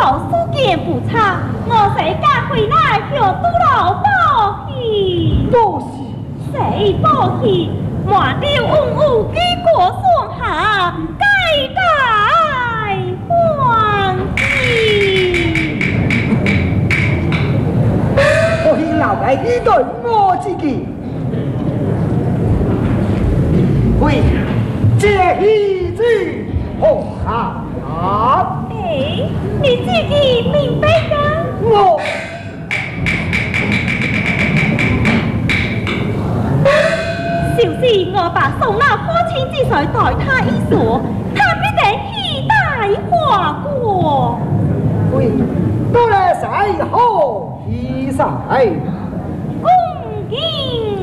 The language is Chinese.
老书见不差，我谁敢回来就都老报喜。 多谢。 谁报喜？满地嗡嗡给国送下，该待欢喜。 我是老来一对我自己。喂，这一句红下。 哎，你自己明白的。 我。 就是我把送那父亲之水代他一说，他必定期待花果。 喂，到了赛后，一赛。 恭敬。